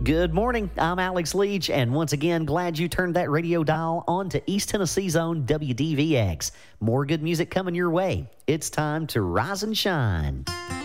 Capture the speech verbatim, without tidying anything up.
Good morning. I'm Alex Leach, and once again, glad you turned that radio dial on to East Tennessee's own W D V X. More good music coming your way. It's time to rise and shine.